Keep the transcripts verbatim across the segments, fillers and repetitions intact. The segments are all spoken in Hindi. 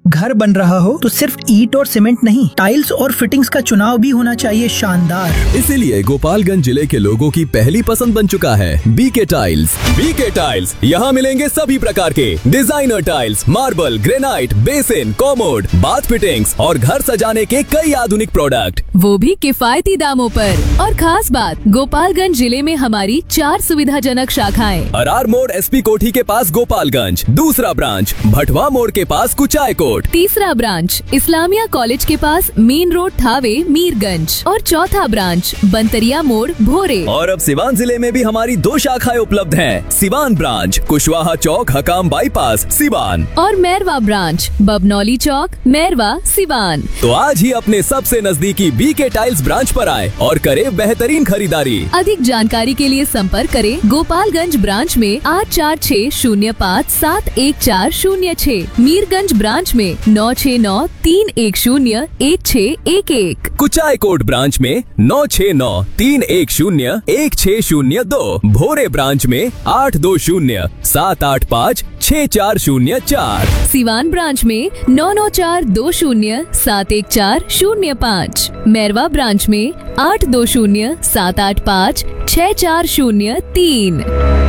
घर बन रहा हो तो सिर्फ ईंट और सीमेंट नहीं, टाइल्स और फिटिंग्स का चुनाव भी होना चाहिए शानदार। इसीलिए गोपालगंज जिले के लोगों की पहली पसंद बन चुका है बीके टाइल्स। बीके टाइल्स, यहाँ मिलेंगे सभी प्रकार के designer tiles, marble, granite, basin, commode, bath fittings और घर सजाने के कई आधुनिक प्रोडक्ट, वो भी किफायती दामों पर। और खास बात, गोपालगंज जिले में हमारी चार सुविधाजनक शाखाएं। अरार मोड़ एसपी कोठी के पास गोपालगंज, दूसरा ब्रांच भटवा मोड़ के पास कुचाय कोट, तीसरा ब्रांच इस्लामिया कॉलेज के पास मेन रोड थावे मीरगंज और चौथा ब्रांच बंतरिया मोड़ भोरे। और अब सिवान जिले में भी हमारी दो शाखाएं उपलब्ध हैं। सिवान ब्रांच कुशवाहा चौक हकाम बाईपास सिवान और मैरवा ब्रांच बबनौली चौक मैरवा सिवान। तो आज ही अपने सबसे नजदीकी बीके टाइल्स ब्रांच पर आए और करे बेहतरीन खरीदारी। अधिक जानकारी के लिए संपर्क करें गोपालगंज ब्रांच में आठ चार छः शून्य पाँच सात एक चार शून्य छः, मीरगंज ब्रांच में नौ छः नौ तीन एक शून्य एक छः एक एक, कुचाय कोट ब्रांच में नौ छः नौ तीन एक शून्य एक छः शून्य दो, भोरे ब्रांच में आठ दो शून्य सात आठ पाँच छः चार शून्य चार, सिवान ब्रांच में नौ नौ चार दो शून्य सात एक चार शून्य पाँच, मैरवा ब्रांच में आठ दो शून्य सात आठ पाँच छः चार शून्य तीन।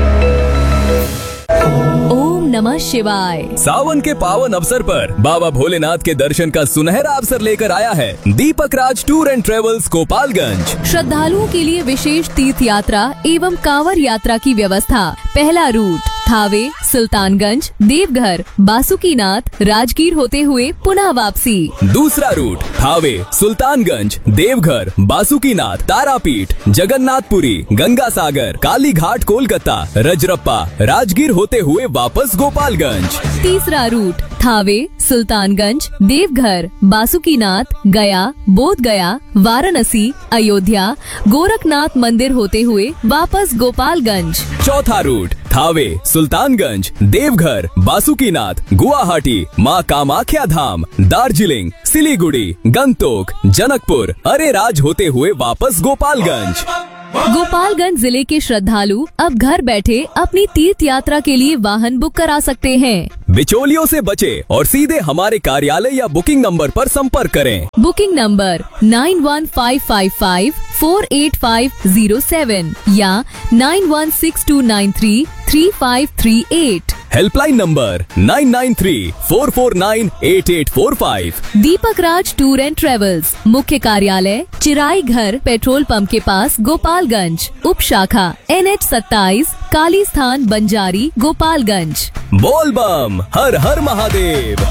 ओम नमः शिवाय। सावन के पावन अवसर पर बाबा भोलेनाथ के दर्शन का सुनहरा अवसर लेकर आया है दीपक राज टूर एंड ट्रेवल्स गोपालगंज। श्रद्धालुओं के लिए विशेष तीर्थ यात्रा एवं कांवर यात्रा की व्यवस्था। पहला रूट थावे, सुल्तानगंज, देवघर, बासुकीनाथ, राजगीर होते हुए पुनः वापसी। दूसरा रूट थावे, सुल्तानगंज, देवघर, बासुकीनाथ, तारापीठ, जगन्नाथपुरी, गंगा सागर, काली घाट कोलकाता, रजरप्पा, राजगीर होते हुए वापस गोपालगंज। तीसरा रूट थावे, सुल्तानगंज, देवघर, बासुकीनाथ, गया, बोध गया, वाराणसी, अयोध्या, गोरखनाथ मंदिर होते हुए वापस गोपालगंज। चौथा रूट थावे, सुल्तानगंज, देवघर, बासुकीनाथ, गुवाहाटी, माँ कामाख्या धाम, दार्जिलिंग, सिलीगुड़ी, गंगटोक, जनकपुर, अरेराज होते हुए वापस गोपालगंज। गोपालगंज जिले के श्रद्धालु अब घर बैठे अपनी तीर्थ यात्रा के लिए वाहन बुक करा सकते हैं। बिचौलियों से बचे और सीधे हमारे कार्यालय या बुकिंग नंबर पर संपर्क करें। Booking number nine one five five five four eight five zero seven या nine one six to nine three three five three eight. Helpline number nine nine three four four nine eight eight four five. Deepak Raj tour and travels, मुख्य कार्यालय चिराई घर पेट्रोल पंप के पास गोपालगंज, उप शाखा एन एच सत्ताईस, काली स्थान बंजारी गोपालगंज। बोल बम, हर हर महादेव।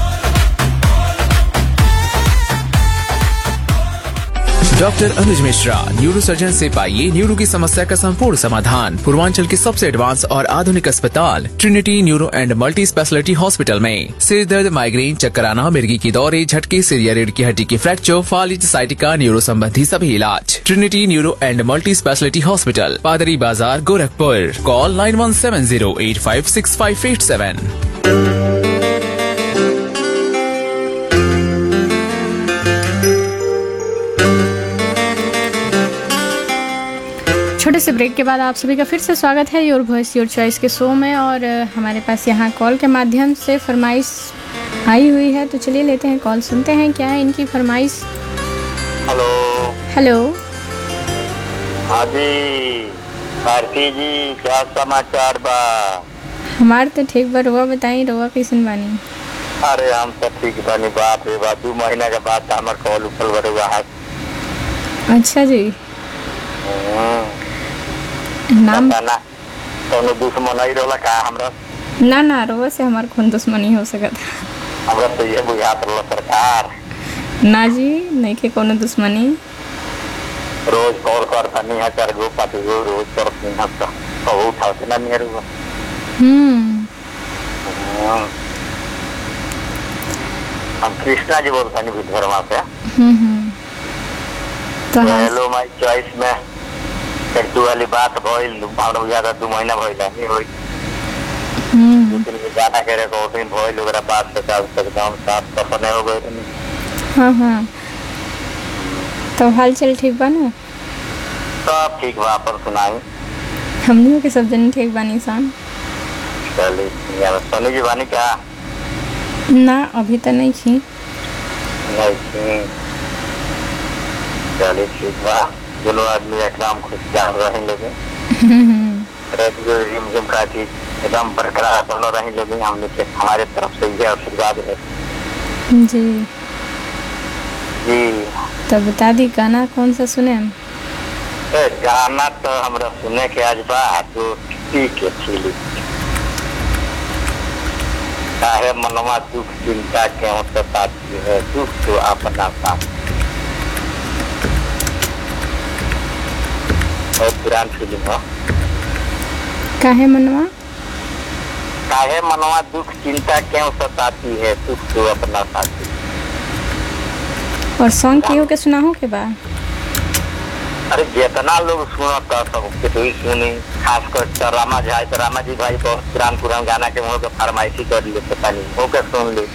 डॉक्टर अनुज मिश्रा, न्यूरो सर्जन से पाइए न्यूरो की समस्या का संपूर्ण समाधान पूर्वांचल के सबसे एडवांस और आधुनिक अस्पताल Trinity neuro and multi speciality hospital में। सिर दर्द, माइग्रेन, चक्कर आना, मिर्गी की दौरे, झटके, सिर या रीढ़ की हड्डी की फ्रैक्चर, फालिज, साइटिका, न्यूरो संबंधी सभी इलाज। Trinity neuro and multi speciality hospital, पादरी बाजार, Gorakhpur. Call nine one seven zero eight five six five eight seven. छोटे से ब्रेक के बाद आप सभी का फिर से स्वागत है योर वॉइस योर चॉइस के शो में। और हमारे पास यहाँ कॉल के माध्यम से फरमाइश आई हुई है, तो चलिए लेते हैं कॉल, सुनते हैं क्या है इनकी फरमाइश। Hello hello. हाँ जी भारती जी, क्या समाचार बा? हमारे तो ठीक बा, रुआ बताई, रुआ कैसन बानी? अरे हम तो ठीक बानी। बाप रे बाप, दो महीना के बाद हमार कॉल ऊपर बरुआ है। अच्छा जी। नाम ना तो दुश्मन ही रोला का हमरा? ना ना, रुआ से हमार कौन दुश्मनी हो सकता? हमरा तो ये बुझात रहा सरकार। ना जी, नहीं के कोनो दुश्मनी। रोज कॉल करता नहीं है, चार गो पाँच गो रोज करते हैं तो वो उठाते ना नहीं रुआ। हम्म हम कृष्णा जी बोलता नहीं विधर्मा से। हम्म हम्म तो हेलो माय चॉइस में एक दो वाली बात भइल, हमरा ज्यादा दो महीना भइल नहीं होई। हम्म लेकिन ये गाना के रिकॉर्डिंग भइल ओकरा बात से काल तक दाम साफ सपने हो गए। हाँ हाँ, तो हाल चाल ठीक बा ना? सब ठीक बा, पर सुनाई। हम लोग के सब जन ठीक बानी सान। चलिए यार, सोनी जी बानी क्या? ना अभी तो नहीं थी। नहीं थी। चलिए ठीक बा, दोनों आदमी एकदम खुश जान रहे लोगे। रेडियो रिमझिम का चीज एकदम बरकरार दोनों रहे लोगे। हमने के हमारे तरफ से ये आशीर्वाद है जी। जी। तो बता दी गाना कौन सा सुने हम? ए, गाना तो हमरा सुने के आज बा तो पी के छिली काहे मनवा दुख चिंता के सताती है, दुख तो अपना साथ। और पुरान फिल्म हो काहे मनवा काहे मनवा दुख चिंता क्यों सताती है, दुख तो अपना साथी। और सॉन्ग क्यों के सुना हो के बाद? अरे जितना लोग सुनता सबके तो ही सुनी, खासकर तो रामा जी तो रामा जी भाई बहुत पुरान पुरान गाना के मुँह के फरमाइशी कर लिए पता नहीं हो के सुन ली।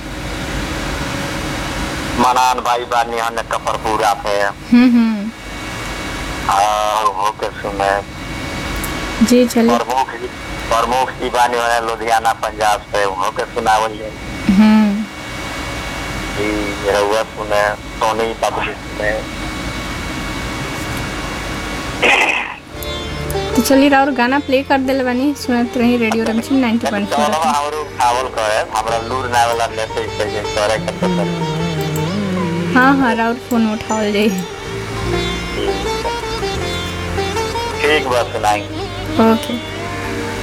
मनान भाई बानी हमने कपर पूरा पे हम्म हम्म और हो के सुने जी। चलिए प्रमुख प्रमुख जी बानी है लुधियाना पंजाब से, हो के सुनावल जाए हम्म जी। रउआ सुने, सोनी बबली सुने। तो चलिए और गाना प्ले कर दिल बनी, सुनत रही रेडियो रिमझिम नाइंटी पॉइंट फोर। हमरा लूर ना वाला मैसेज से करे के। हाँ हाँ राउर फोन उठाओ जाए। ठीक बात सुनाएंगे। ओके।